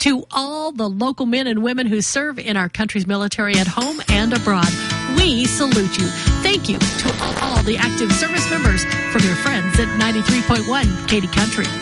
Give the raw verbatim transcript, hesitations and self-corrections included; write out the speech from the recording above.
To all the local men and women who serve in our country's military at home and abroad, we salute you. Thank you to all the active service members from your friends at ninety-three point one Katy Country.